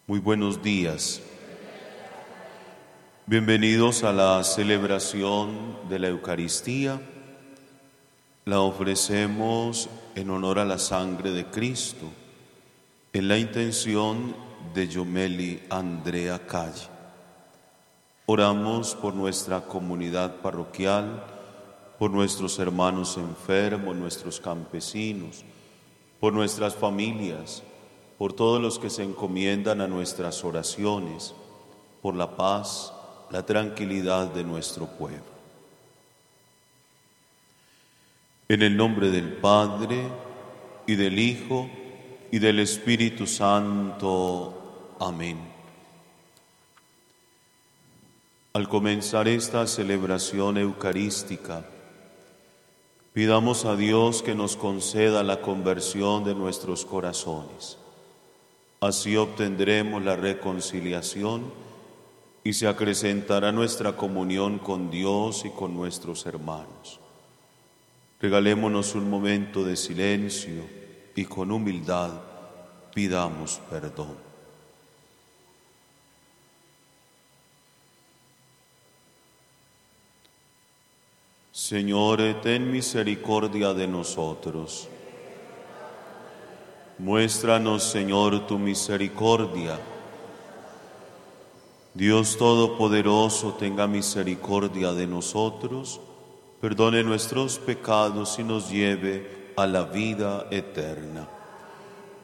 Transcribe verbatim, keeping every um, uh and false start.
Muy buenos días. Bienvenidos a la celebración de la Eucaristía. La ofrecemos en honor a la sangre de Cristo, en la intención de Yomeli Andrea Calle. Oramos por nuestra comunidad parroquial, por nuestros hermanos enfermos, nuestros campesinos, por nuestras familias, por todos los que se encomiendan a nuestras oraciones, por la paz, la tranquilidad de nuestro pueblo. En el nombre del Padre, y del Hijo, y del Espíritu Santo. Amén. Al comenzar esta celebración eucarística, pidamos a Dios que nos conceda la conversión de nuestros corazones. Así obtendremos la reconciliación y se acrecentará nuestra comunión con Dios y con nuestros hermanos. Regalémonos un momento de silencio y con humildad pidamos perdón. Señor, ten misericordia de nosotros. Muéstranos, Señor, tu misericordia. Dios Todopoderoso, tenga misericordia de nosotros, perdone nuestros pecados y nos lleve a la vida eterna.